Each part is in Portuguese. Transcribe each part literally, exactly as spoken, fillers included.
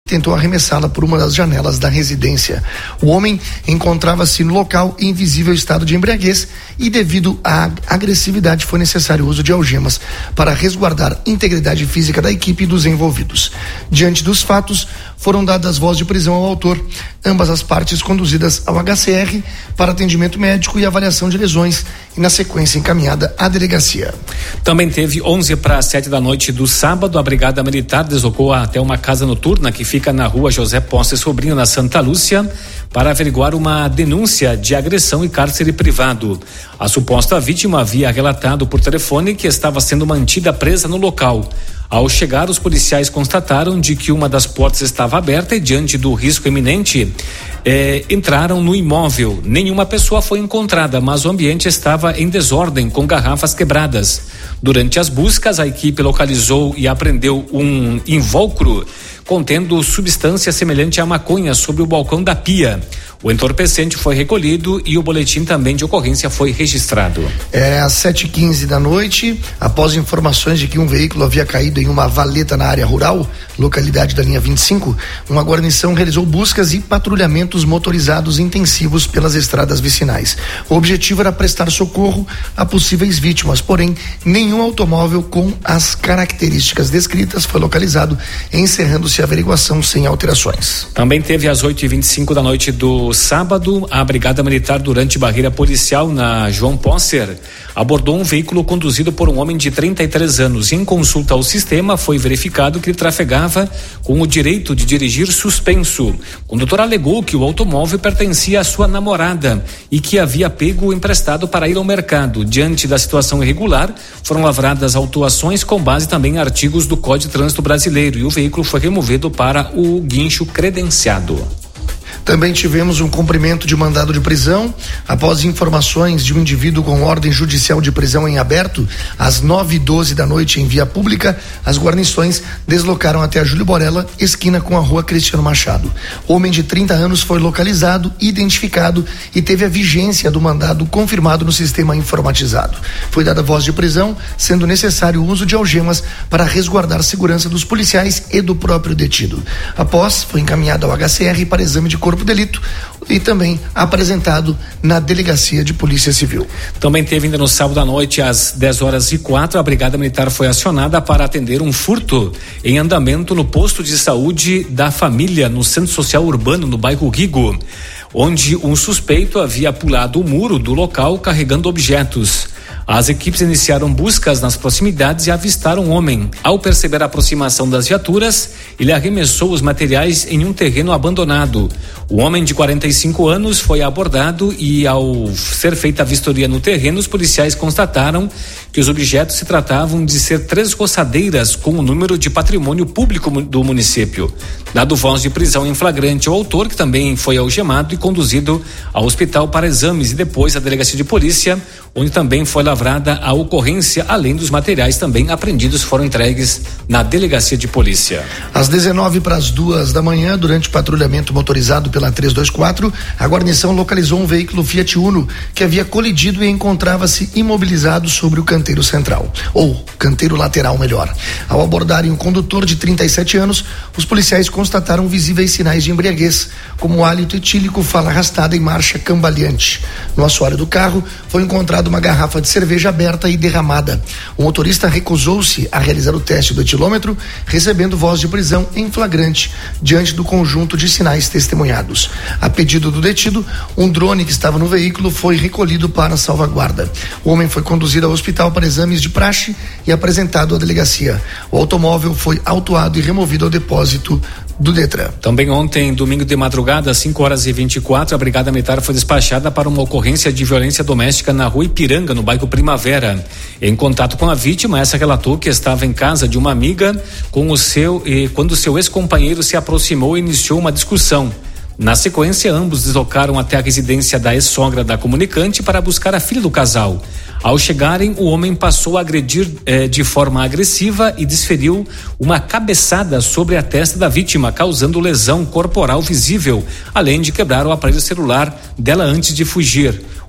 tentou arremessá-la por uma das janelas da residência. O homem encontrava-se no local em visível estado de embriaguez e, devido à agressividade, foi necessário o uso de algemas para resguardar a integridade física da equipe e dos envolvidos. Diante dos fatos, foram dadas voz de prisão ao autor, ambas as partes conduzidas ao H C R para atendimento médico e avaliação de lesões e, na sequência, encaminhada à delegacia. Também teve onze para as sete da noite do sábado, a Brigada Militar deslocou até uma casa noturna que fica na rua José Ponce Sobrinho, na Santa Lúcia, para averiguar uma denúncia de agressão e cárcere privado. A suposta vítima havia relatado por telefone que estava sendo mantida presa no local. Ao chegar, os policiais constataram de que uma das portas estava aberta e, diante do risco iminente, eh, entraram no imóvel. Nenhuma pessoa foi encontrada, mas o ambiente estava em desordem, com garrafas quebradas. Durante as buscas, a equipe localizou e apreendeu um invólucro contendo substância semelhante à maconha sobre o balcão da pia. O entorpecente foi recolhido e o boletim também de ocorrência foi registrado. É às sete e quinze da noite, após informações de que um veículo havia caído em uma valeta na área rural, localidade da linha vinte e cinco, uma guarnição realizou buscas e patrulhamentos motorizados intensivos pelas estradas vicinais. O objetivo era prestar socorro a possíveis vítimas, porém, nenhum automóvel com as características descritas foi localizado, encerrando-se a averiguação sem alterações. Também teve às oito e vinte e cinco da noite do sábado, a Brigada Militar, durante barreira policial na João Posser, abordou um veículo conduzido por um homem de trinta e três anos. Em consulta ao sistema, foi verificado que ele trafegava com o direito de dirigir suspenso. O condutor alegou que o automóvel pertencia à sua namorada e que havia pego emprestado para ir ao mercado. Diante da situação irregular, foram lavradas autuações com base também em artigos do Código de Trânsito Brasileiro e o veículo foi removido para o guincho credenciado. Também tivemos um cumprimento de mandado de prisão após informações de um indivíduo com ordem judicial de prisão em aberto. Às nove e doze da noite, em via pública, as guarnições deslocaram até a Júlio Borella, esquina com a rua Cristiano Machado. O homem de trinta anos foi localizado, identificado e teve a vigência do mandado confirmado no sistema informatizado. Foi dada voz de prisão, sendo necessário o uso de algemas para resguardar a segurança dos policiais e do próprio detido. Após, foi encaminhado ao H C R para exame de corpo de delito e também apresentado na Delegacia de Polícia Civil. Também teve ainda no sábado à noite, às dez horas e quatro, a Brigada Militar foi acionada para atender um furto em andamento no posto de saúde da família, no Centro Social Urbano, no bairro Rigo, onde um suspeito havia pulado o muro do local carregando objetos. As equipes iniciaram buscas nas proximidades e avistaram um homem. Ao perceber a aproximação das viaturas, ele arremessou os materiais em um terreno abandonado. O homem de quarenta e cinco anos foi abordado e, ao ser feita a vistoria no terreno, os policiais constataram que os objetos se tratavam de ser três roçadeiras com o número de patrimônio público do município. Dado voz de prisão em flagrante ao autor, que também foi algemado e conduzido ao hospital para exames, e depois à delegacia de polícia, onde também foi lavrada a ocorrência, além dos materiais também apreendidos foram entregues na delegacia de polícia. Às dezenove para as duas da manhã, durante patrulhamento motorizado pela trezentos e vinte e quatro, a guarnição localizou um veículo Fiat Uno que havia colidido e encontrava-se imobilizado sobre o canteiro central, ou canteiro lateral, melhor. Ao abordarem o condutor de trinta e sete anos, os policiais constataram visíveis sinais de embriaguez, como hálito etílico, fala arrastada e marcha cambaleante. No assoalho do carro foi encontrado uma garrafa de cerveja aberta e derramada. O motorista recusou-se a realizar o teste do etilômetro, recebendo voz de prisão em flagrante diante do conjunto de sinais testemunhados. A pedido do detido, um drone que estava no veículo foi recolhido para salvaguarda. O homem foi conduzido ao hospital para exames de praxe e apresentado à delegacia. O automóvel foi autuado e removido ao depósito do Detran. Também ontem, domingo de madrugada, às cinco horas e vinte e quatro, a Brigada Militar foi despachada para uma ocorrência de violência doméstica na rua Ipiranga, no bairro Primavera. Em contato com a vítima, essa relatou que estava em casa de uma amiga com o seu e quando seu ex-companheiro se aproximou e iniciou uma discussão. Na sequência, ambos deslocaram até a residência da ex-sogra da comunicante para buscar a filha do casal. Ao chegarem, o homem passou a agredir eh, de forma agressiva e desferiu uma cabeçada sobre a testa da vítima, causando lesão corporal visível, além de quebrar o aparelho celular dela antes de fugir.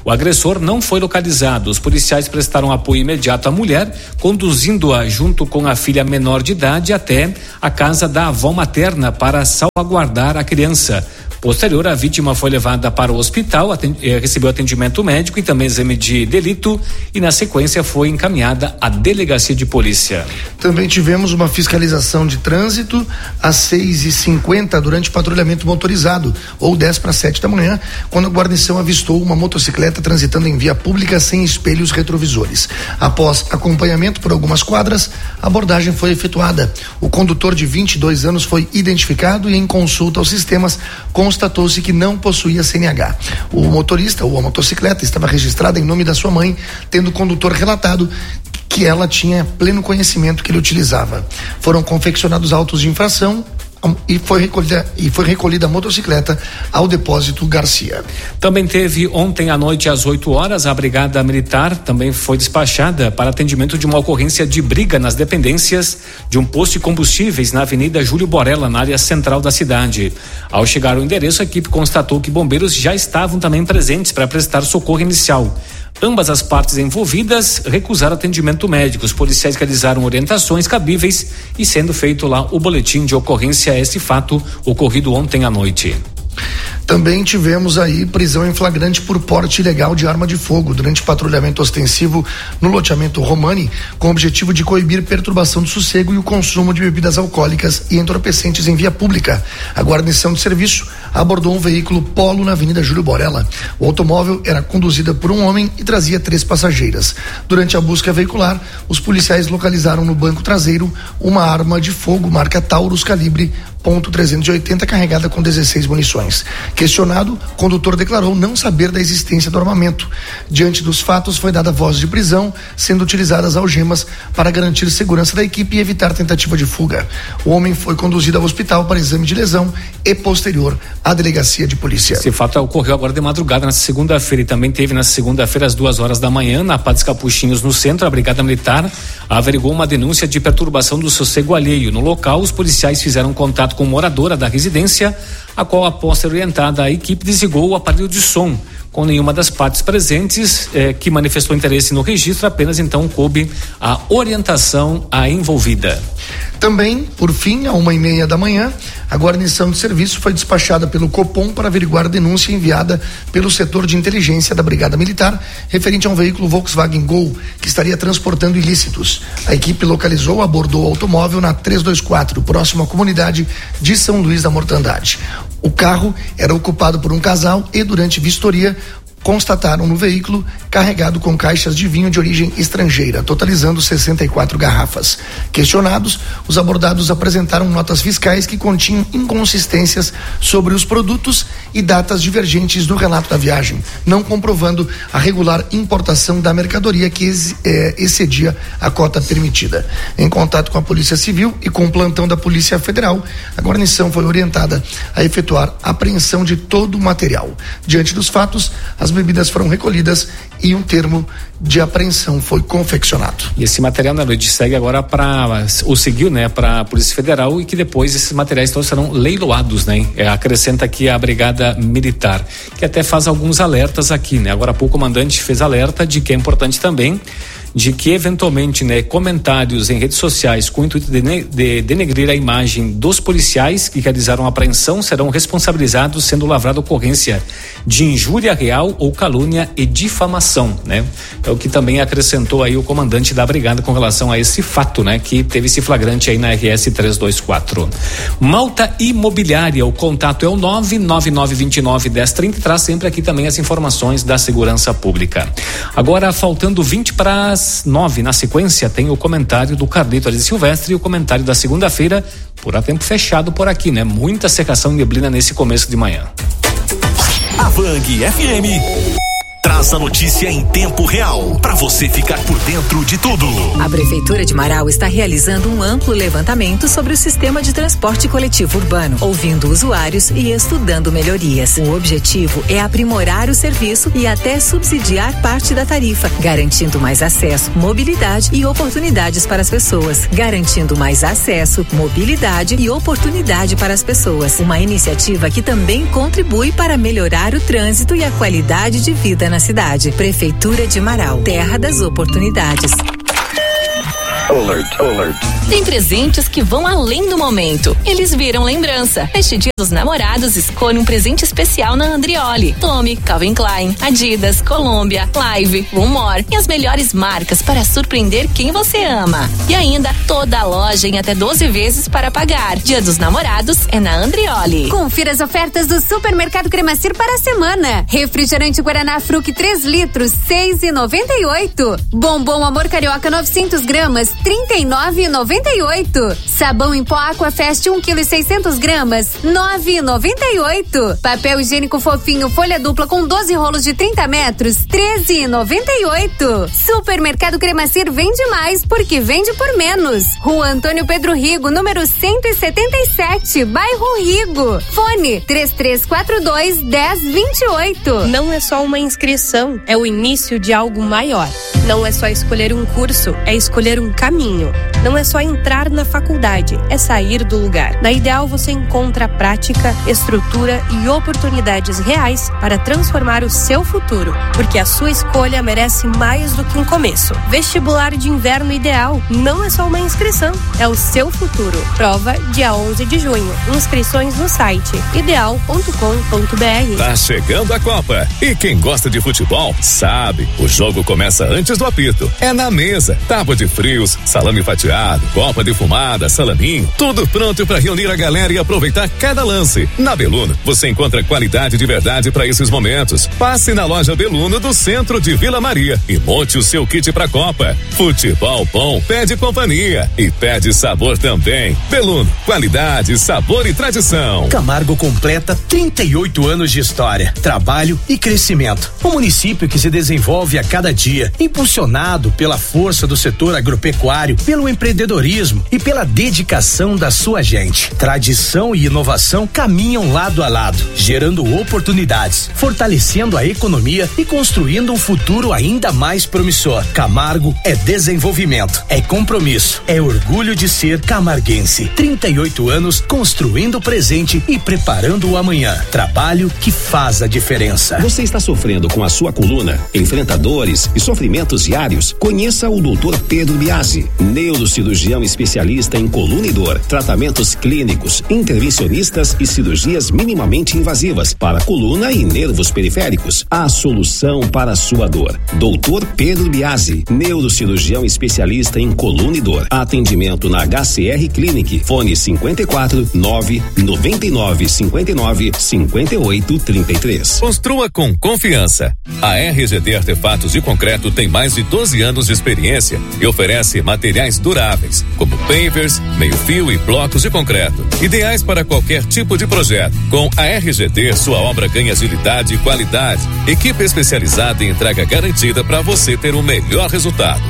O agressor não foi localizado. Os policiais prestaram apoio imediato à mulher, conduzindo-a junto com a filha menor de idade até a casa da avó materna para salvaguardar a criança. Posterior, a vítima foi levada para o hospital, atend- eh, recebeu atendimento médico e também exame de delito e, na sequência, foi encaminhada à delegacia de polícia. Também tivemos uma fiscalização de trânsito às seis e cinquenta durante patrulhamento motorizado, ou dez para sete da manhã, quando a guarnição avistou uma motocicleta transitando em via pública sem espelhos retrovisores. Após acompanhamento por algumas quadras, a abordagem foi efetuada. O condutor de vinte e dois anos foi identificado e, em consulta aos sistemas, constatou-se que não possuía C N H. O motorista ou a motocicleta estava registrada em nome da sua mãe, tendo o condutor relatado que ela tinha pleno conhecimento que ele utilizava. Foram confeccionados autos de infração e foi recolhida, e foi recolhida a motocicleta ao depósito Garcia. Também teve ontem à noite às oito horas, a Brigada Militar também foi despachada para atendimento de uma ocorrência de briga nas dependências de um posto de combustíveis na Avenida Júlio Borella, na área central da cidade. Ao chegar ao endereço, a equipe constatou que bombeiros já estavam também presentes para prestar socorro inicial. Ambas as partes envolvidas recusaram atendimento médico. Os policiais realizaram orientações cabíveis e sendo feito lá o boletim de ocorrência a esse fato ocorrido ontem à noite. Também tivemos aí prisão em flagrante por porte ilegal de arma de fogo durante patrulhamento ostensivo no loteamento Romani, com o objetivo de coibir perturbação do sossego e o consumo de bebidas alcoólicas e entorpecentes em via pública. A guarnição de serviço abordou um veículo Polo na Avenida Júlio Borella. O automóvel era conduzida por um homem e trazia três passageiras. Durante a busca veicular, os policiais localizaram no banco traseiro uma arma de fogo marca Taurus calibre ponto trezentos e oitenta carregada com dezesseis munições. Questionado, o condutor declarou não saber da existência do armamento. Diante dos fatos, foi dada voz de prisão, sendo utilizadas algemas para garantir segurança da equipe e evitar tentativa de fuga. O homem foi conduzido ao hospital para exame de lesão e posterior à delegacia de polícia. Esse fato ocorreu agora de madrugada, na segunda-feira, e também teve na segunda-feira às duas horas da manhã, na Padre Capuchinhos, no centro. A Brigada Militar averigou uma denúncia de perturbação do sossego alheio. No local, os policiais fizeram contato com moradora da residência, a qual, após ser orientada, a equipe desligou o aparelho de som. Com nenhuma das partes presentes eh, que manifestou interesse no registro, apenas então coube a orientação à envolvida. Também, por fim, à uma e meia da manhã, a guarnição de serviço foi despachada pelo Copom para averiguar a denúncia enviada pelo setor de inteligência da Brigada Militar referente a um veículo Volkswagen Gol que estaria transportando ilícitos. A equipe localizou, abordou o automóvel na trezentos e vinte e quatro, próximo à comunidade de São Luís da Mortandade. O carro era ocupado por um casal e, durante vistoria, constataram no veículo carregado com caixas de vinho de origem estrangeira, totalizando sessenta e quatro garrafas. Questionados, os abordados apresentaram notas fiscais que continham inconsistências sobre os produtos e datas divergentes do relato da viagem, não comprovando a regular importação da mercadoria que ex, eh, excedia a cota permitida. Em contato com a Polícia Civil e com o plantão da Polícia Federal, a guarnição foi orientada a efetuar a apreensão de todo o material. Diante dos fatos, as bebidas foram recolhidas e um termo de apreensão foi confeccionado. E esse material, na noite, segue agora para, ou seguiu, né, para a Polícia Federal, e que depois esses materiais todos serão leiloados, né? É, acrescenta aqui a Brigada Militar, que até faz alguns alertas aqui, né? Agora há pouco o comandante fez alerta de que é importante também de que eventualmente, né, comentários em redes sociais com o intuito de, de denegrir a imagem dos policiais que realizaram a apreensão serão responsabilizados, sendo lavrada ocorrência de injúria real ou calúnia e difamação, né? É o que também acrescentou aí o comandante da brigada com relação a esse fato, né, que teve esse flagrante aí na R S trezentos e vinte e quatro. Malta Imobiliária, o contato é o nove nove nove dois nove um zero três zero, traz sempre aqui também as informações da segurança pública. Agora, faltando vinte para as nove, na sequência, tem o comentário do Carlito Alice Silvestre e o comentário da segunda-feira, por a tempo fechado por aqui, né? Muita secação e neblina nesse começo de manhã. A Vang F M traz a notícia em tempo real, para você ficar por dentro de tudo. A Prefeitura de Marau está realizando um amplo levantamento sobre o sistema de transporte coletivo urbano, ouvindo usuários e estudando melhorias. O objetivo é aprimorar o serviço e até subsidiar parte da tarifa, garantindo mais acesso, mobilidade e oportunidades para as pessoas. Garantindo mais acesso, mobilidade e oportunidade para as pessoas. Uma iniciativa que também contribui para melhorar o trânsito e a qualidade de vida na cidade. Prefeitura de Marau, terra das oportunidades. Alert, alert. Tem presentes que vão além do momento. Eles viram lembrança. Neste Dia dos Namorados, escolha um presente especial na Andrioli. Tome Calvin Klein, Adidas, Colômbia, Live, Rumor e as melhores marcas para surpreender quem você ama. E ainda, toda a loja em até doze vezes para pagar. Dia dos Namorados é na Andrioli. Confira as ofertas do Supermercado Cremacir para a semana. Refrigerante Guaraná Fruc três litros, seis e noventa e oito. Bombom Amor Carioca novecentos gramas, trinta e nove e noventa e oito. Sabão em pó Aquafest um quilo e seiscentos gramas, nove e noventa e oito. Papel higiênico fofinho folha dupla com doze rolos de trinta metros, treze e noventa e oito. Supermercado Cremacir vende mais porque vende por menos. Rua Antônio Pedro Rigo, número cento e setenta e sete, bairro Rigo. Fone três três quatro dois, dez vinte e oito. Não é só uma inscrição, é o início de algo maior. Não é só escolher um curso, é escolher um caminho. Não é só entrar na faculdade, é sair do lugar. Na Ideal você encontra prática, estrutura e oportunidades reais para transformar o seu futuro, porque a sua escolha merece mais do que um começo. Vestibular de Inverno Ideal não é só uma inscrição, é o seu futuro. Prova dia onze de junho. Inscrições no site ideal ponto com ponto br. Tá chegando a Copa e quem gosta de futebol sabe, o jogo começa antes do apito. É na mesa, tábua de frios, salame fatiado, copa defumada, salaminho, tudo pronto para reunir a galera e aproveitar cada lance. Na Beluno, você encontra qualidade de verdade para esses momentos. Passe na loja Beluno do centro de Vila Maria e monte o seu kit pra Copa. Futebol bom pede companhia e pede sabor também. Beluno, qualidade, sabor e tradição. Camargo completa trinta e oito anos de história, trabalho e crescimento. Um município que se desenvolve a cada dia, impulsionado pela força do setor agropecuário, pelo empreendedorismo e pela dedicação da sua gente. Tradição e inovação caminham lado a lado, gerando oportunidades, fortalecendo a economia e construindo um futuro ainda mais promissor. Camargo é desenvolvimento, é compromisso, é orgulho de ser camarguense. trinta e oito anos construindo o presente e preparando o amanhã. Trabalho que faz a diferença. Você está sofrendo com a sua coluna? Enfrenta dores e sofrimentos diários? Conheça o doutor Pedro Biasi, neurocirurgião especialista em coluna e dor, tratamentos clínicos, intervencionistas e cirurgias minimamente invasivas para coluna e nervos periféricos. A solução para a sua dor. doutor Pedro Biasi, neurocirurgião especialista em coluna e dor. Atendimento na H C R Clinic. Fone cinquenta e quatro, nove, noventa e nove, cinquenta e nove, cinquenta e oito, trinta e três. Construa com confiança. A R G D Artefatos de Concreto tem mais de doze anos de experiência e oferece materiais duráveis, como pavers, meio-fio e blocos de concreto, ideais para qualquer tipo de projeto. Com a R G D, sua obra ganha agilidade e qualidade. Equipe especializada em entrega garantida para você ter o melhor resultado.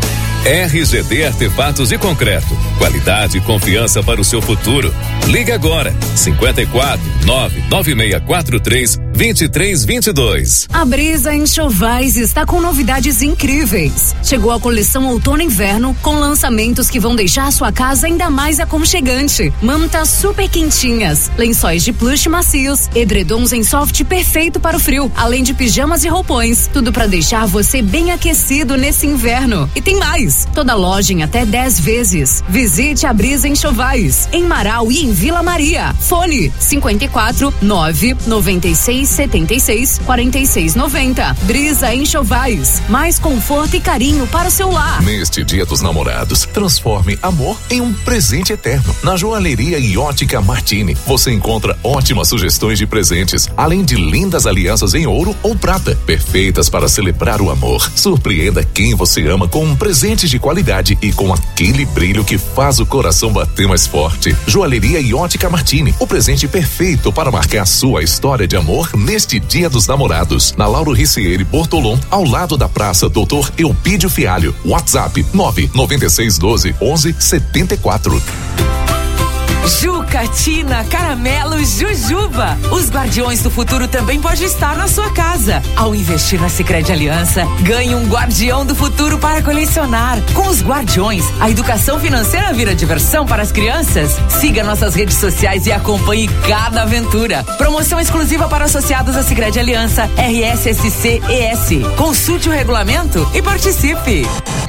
R G D Artefatos de Concreto. Qualidade e confiança para o seu futuro. Liga agora. cinquenta e quatro, nove nove seis quatro três, dois três dois dois. A Brisa Enxovais está com novidades incríveis. Chegou a coleção Outono e Inverno com lançamentos que vão deixar a sua casa ainda mais aconchegante. Mantas super quentinhas, lençóis de plush macios, edredons em soft perfeito para o frio, além de pijamas e roupões. Tudo para deixar você bem aquecido nesse inverno. E tem mais. Toda loja em até dez vezes. Visite a Brisa Enxovais, em Marau e em Vila Maria. Fone cinquenta e quatro, nove, noventa e seis, setenta e seis, quarenta e seis, noventa. Brisa Enxovais, mais conforto e carinho para o seu lar. Neste Dia dos Namorados, transforme amor em um presente eterno. Na Joalheria e Ótica Martini, você encontra ótimas sugestões de presentes, além de lindas alianças em ouro ou prata, perfeitas para celebrar o amor. Surpreenda quem você ama com um presente de qualidade e com aquele brilho que faz o coração bater mais forte. Joalheria e Ótica Martini, o presente perfeito para marcar sua história de amor neste Dia dos Namorados. Na Lauro Ricieri Bortolom, ao lado da Praça doutor Eupídio Fialho. WhatsApp nove nove seis doze, onze setenta e quatro. Juca, Tina, Caramelo, Jujuba. Os Guardiões do Futuro também pode estar na sua casa. Ao investir na Sicredi Aliança, ganhe um Guardião do Futuro para colecionar. Com os Guardiões, a educação financeira vira diversão para as crianças. Siga nossas redes sociais e acompanhe cada aventura. Promoção exclusiva para associados à Sicredi Aliança, R S S C E S. Consulte o regulamento e participe.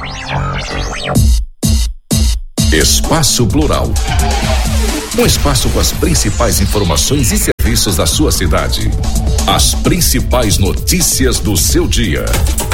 Espaço Plural. Um espaço com as principais informações e serviços da sua cidade. As principais notícias do seu dia.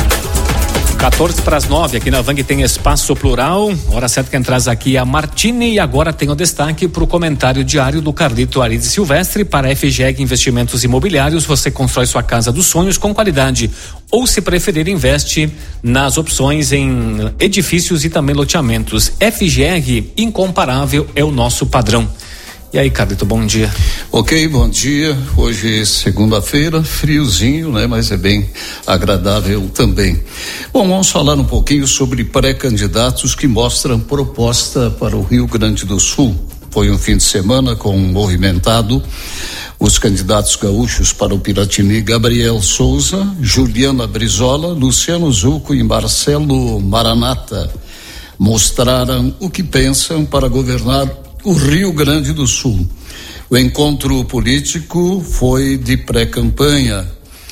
quatorze para as nove, aqui na Vang tem Espaço Plural. Hora certa que traz aqui a Martini e agora tem o destaque para o comentário diário do Carlito Arides Silvestre. Para a F G E G Investimentos Imobiliários, você constrói sua casa dos sonhos com qualidade. Ou, se preferir, investe nas opções em edifícios e também loteamentos. F G E G, incomparável, é o nosso padrão. E aí, Carlito, bom dia. Ok, bom dia. Hoje, segunda-feira, friozinho, né? Mas é bem agradável também. Bom, vamos falar um pouquinho sobre pré-candidatos que mostram proposta para o Rio Grande do Sul. Foi um fim de semana com um movimentado. Os candidatos gaúchos para o Piratini, Gabriel Souza, Juliana Brizola, Luciano Zucco e Marcelo Maranata, mostraram o que pensam para governar o Rio Grande do Sul. O encontro político foi de pré-campanha.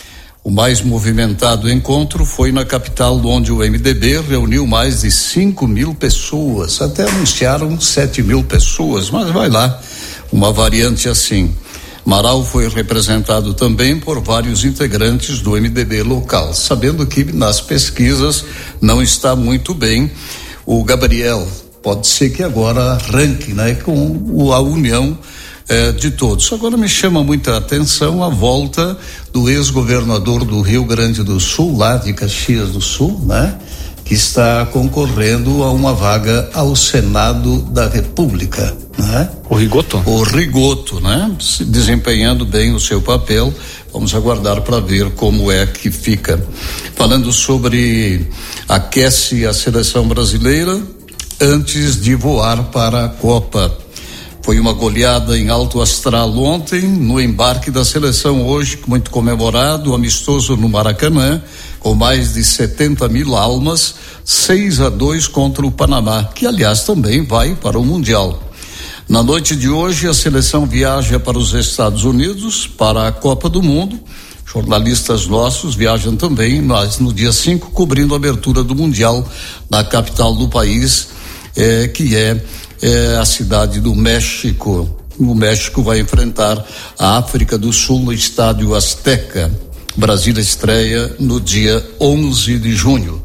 O mais movimentado encontro foi na capital, onde o M D B reuniu mais de cinco mil pessoas. Até anunciaram sete mil pessoas, mas vai lá, uma variante assim. Marau foi representado também por vários integrantes do M D B local, sabendo que nas pesquisas não está muito bem. O Gabriel pode ser que agora arranque, né, com a união eh, de todos. Agora me chama muita atenção a volta do ex-governador do Rio Grande do Sul, lá de Caxias do Sul, né, que está concorrendo a uma vaga ao Senado da República, né? O Rigoto? O Rigoto, né? Desempenhando bem o seu papel. Vamos aguardar para ver como é que fica. Falando sobre aquece a seleção brasileira antes de voar para a Copa. Foi uma goleada em alto astral ontem, no embarque da seleção hoje, muito comemorado, amistoso no Maracanã, com mais de setenta mil almas, seis a dois contra o Panamá, que aliás também vai para o Mundial. Na noite de hoje, a seleção viaja para os Estados Unidos, para a Copa do Mundo. Jornalistas nossos viajam também, mas no dia cinco, cobrindo a abertura do Mundial na capital do país, É, que é, é a cidade do México. O México vai enfrentar a África do Sul no estádio Azteca. Brasília estreia no dia onze de junho,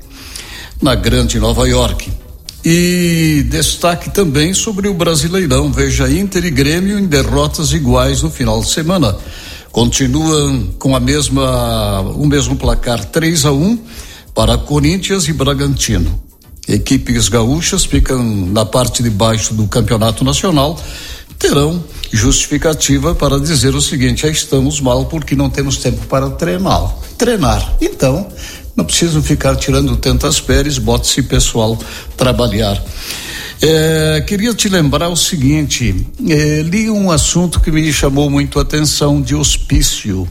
na Grande Nova York. E destaque também sobre o Brasileirão. Veja, Inter e Grêmio em derrotas iguais no final de semana. Continuam com a mesma, o mesmo placar, três a um para Corinthians e Bragantino. Equipes gaúchas ficam na parte de baixo do campeonato nacional, terão justificativa para dizer o seguinte: estamos mal porque não temos tempo para treinar. Treinar. Então, não preciso ficar tirando tantas férias, bote-se pessoal trabalhar. É, queria te lembrar o seguinte, é, li um assunto que me chamou muito a atenção, de hospício.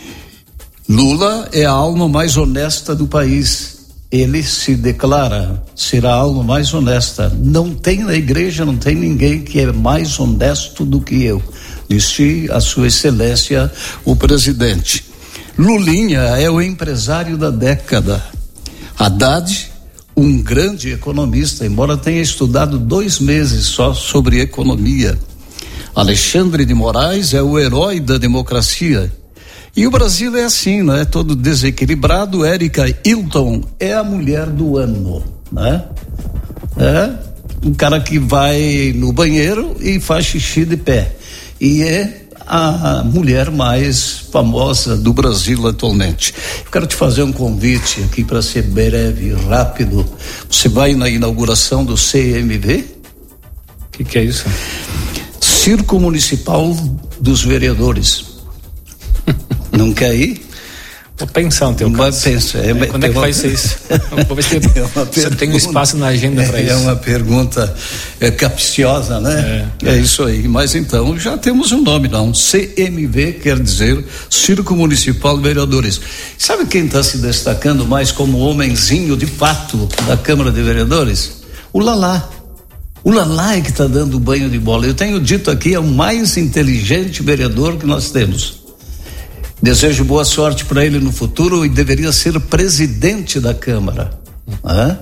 Lula é a alma mais honesta do país. Ele se declara ser a alma mais honesta. Não tem na igreja, não tem ninguém que é mais honesto do que eu, disse a sua excelência o presidente. Lulinha é o empresário da década. Haddad, um grande economista, embora tenha estudado dois meses só sobre economia. Alexandre de Moraes é o herói da democracia. E o Brasil é assim, né? Todo desequilibrado. Érica Hilton é a mulher do ano, né? É um cara que vai no banheiro e faz xixi de pé. E é a mulher mais famosa do Brasil atualmente. Eu quero te fazer um convite aqui para ser breve, rápido. Você vai na inauguração do C M V? O que, que é isso? Circo Municipal dos Vereadores. Não quer ir? Vou pensar no teu caso. Penso, é, é, quando é que uma, vai ser isso? Vou ver se você tem um espaço na agenda para isso. É uma pergunta é, capciosa, né? É, é. é isso aí. Mas então já temos um nome, não. C M V quer dizer Circo Municipal de Vereadores. Sabe quem está se destacando mais como homenzinho de fato da Câmara de Vereadores? O Lalá. O Lalá é que está dando banho de bola. Eu tenho dito aqui, é o mais inteligente vereador que nós temos. Desejo boa sorte para ele no futuro e deveria ser presidente da Câmara. Né?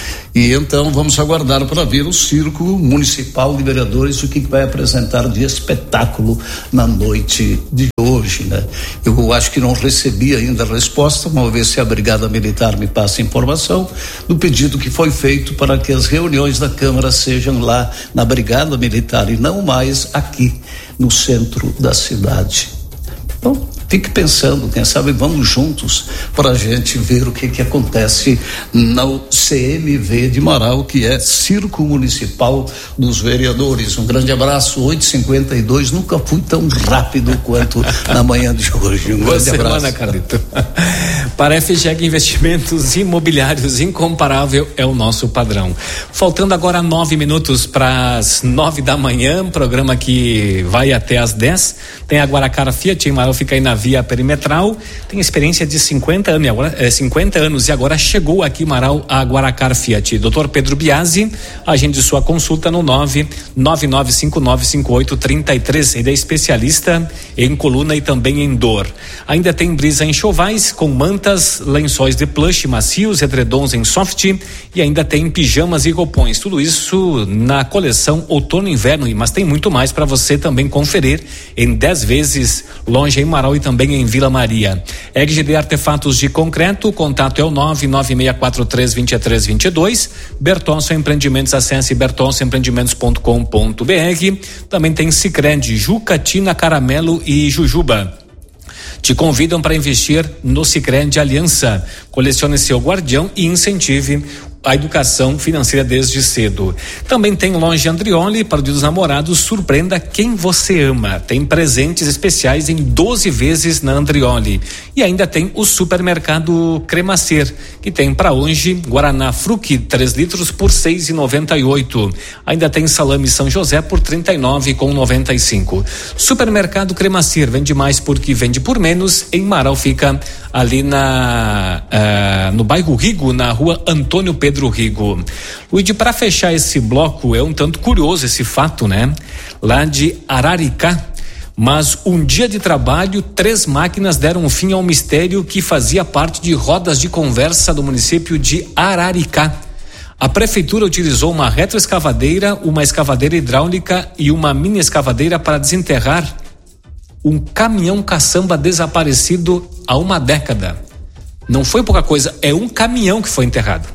E então vamos aguardar para ver o Circo Municipal de Vereadores, o que vai apresentar de espetáculo na noite de hoje. Né? Eu acho que não recebi ainda a resposta, uma vez se a Brigada Militar me passa informação do pedido que foi feito para que as reuniões da Câmara sejam lá na Brigada Militar e não mais aqui no centro da cidade. Então, fique pensando, quem sabe vamos juntos para a gente ver o que que acontece no C M V de Marau, que é Circo Municipal dos Vereadores. Um grande abraço, oito e cinquenta e dois, nunca fui tão rápido quanto na manhã de hoje. Um Boa grande semana, abraço. Carlito. Para a F G E C Investimentos Imobiliários, incomparável é o nosso padrão. Faltando agora nove minutos para as nove da manhã, programa que vai até às dez. Tem a Guaracara Fiat, em Marau, fica aí na via perimetral, tem experiência de cinquenta anos, agora, é, cinquenta anos e agora chegou aqui em Marau a Guaracara Fiat. doutor Pedro Biasi, agende sua consulta no nove nove nove cinco nove cinco oito três três. Ele é especialista em coluna e também em dor. Ainda tem brisa em chovais com mantas, lençóis de plush macios, edredons em soft e ainda tem pijamas e roupões. Tudo isso na coleção outono e inverno, mas tem muito mais para você também conferir em dez vezes, longe em Marau e também em Vila Maria. E G D Artefatos de Concreto, o contato é o nove nove seis quatro três dois três dois dois. Bertonso Empreendimentos, acesse bertonso empreendimentos ponto com ponto b r. Também tem Sicredi, Jucatina, Caramelo e Jujuba. Te convidam para investir no Sicredi Aliança. Colecione seu guardião e incentive a educação financeira desde cedo. Também tem loja Andrioli para o Dia dos Namorados. Surpreenda quem você ama. Tem presentes especiais em doze vezes na Andrioli. E ainda tem o supermercado Cremacer, que tem para hoje Guaraná Fruc três litros por seis e noventa e oito. Ainda tem salame São José por trinta e nove com noventa e cinco. Supermercado Cremacer vende mais porque vende por menos. Em Marau fica ali na uh, no bairro Rigo, na rua Antônio Pedro Rigo. Luiz, para fechar esse bloco, é um tanto curioso esse fato, né? Lá de Araricá, mas um dia de trabalho, três máquinas deram fim ao mistério que fazia parte de rodas de conversa do município de Araricá. A prefeitura utilizou uma retroescavadeira, uma escavadeira hidráulica e uma mini escavadeira para desenterrar um caminhão caçamba desaparecido há uma década. Não foi pouca coisa, é um caminhão que foi enterrado.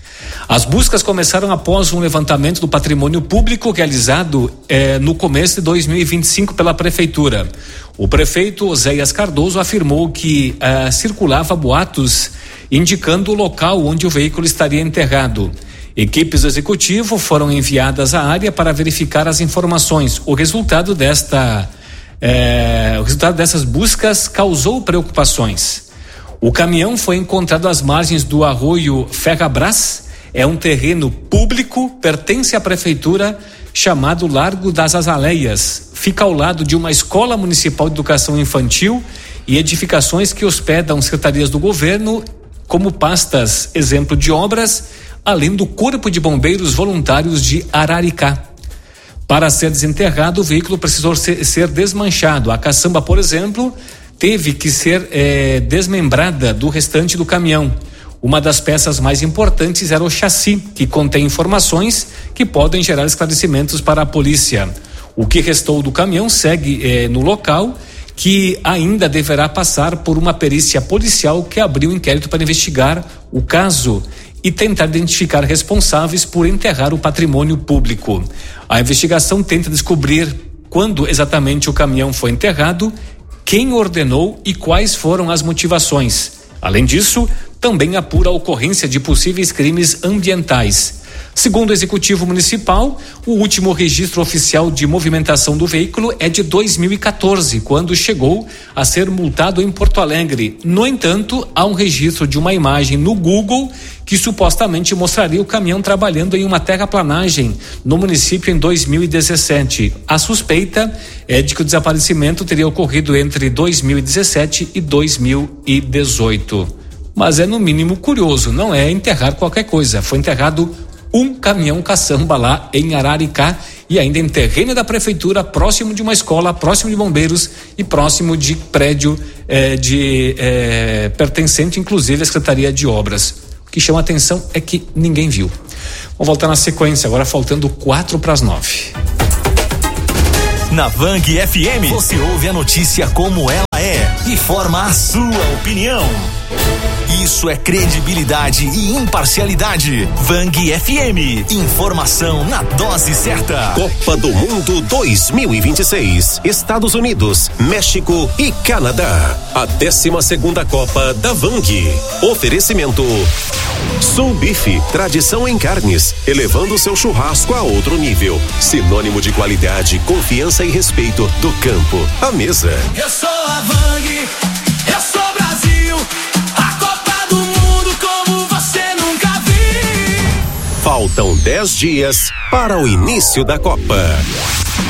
As buscas começaram após um levantamento do patrimônio público realizado eh, no começo de dois mil e vinte e cinco pela prefeitura. O prefeito Oséias Cardoso afirmou que eh, circulava boatos indicando o local onde o veículo estaria enterrado. Equipes do executivo foram enviadas à área para verificar as informações. O resultado desta É, o resultado dessas buscas causou preocupações. O caminhão foi encontrado às margens do arroio Ferrabras, é um terreno público, pertence à prefeitura, chamado Largo das Azaleias. Fica ao lado de uma escola municipal de educação infantil e edificações que hospedam secretarias do governo, como pastas, exemplo de obras, além do Corpo de Bombeiros Voluntários de Araricá. Para ser desenterrado, o veículo precisou ser, ser desmanchado. A caçamba, por exemplo, teve que ser é, desmembrada do restante do caminhão. Uma das peças mais importantes era o chassi, que contém informações que podem gerar esclarecimentos para a polícia. O que restou do caminhão segue é, no local, que ainda deverá passar por uma perícia policial que abriu inquérito para investigar o caso e tentar identificar responsáveis por enterrar o patrimônio público. A investigação tenta descobrir quando exatamente o caminhão foi enterrado, quem ordenou e quais foram as motivações. Além disso, também apura a ocorrência de possíveis crimes ambientais. Segundo o Executivo Municipal, o último registro oficial de movimentação do veículo é de dois mil e quatorze, quando chegou a ser multado em Porto Alegre. No entanto, há um registro de uma imagem no Google que supostamente mostraria o caminhão trabalhando em uma terraplanagem no município em dois mil e dezessete. A suspeita é de que o desaparecimento teria ocorrido entre dois mil e dezessete e dois mil e dezoito. Mas é no mínimo curioso, não é enterrar qualquer coisa. Foi enterrado um caminhão caçamba lá em Araricá e ainda em terreno da prefeitura, próximo de uma escola, próximo de bombeiros e próximo de prédio eh, de eh, pertencente inclusive à Secretaria de Obras. O que chama atenção é que ninguém viu. Vamos voltar na sequência, agora faltando quatro para as nove. Na Vang F M, você ouve a notícia como ela é e forma a sua opinião. Isso é credibilidade e imparcialidade. Vang F M. Informação na dose certa. Copa do Mundo dois mil e vinte e seis. Estados Unidos, México e Canadá. A décima segunda Copa da Vang. Oferecimento Sul Bife, tradição em carnes, elevando seu churrasco a outro nível. Sinônimo de qualidade, confiança e respeito do campo à mesa. Eu sou a Vang, eu sou Brasil. Faltam dez dias para o início da Copa.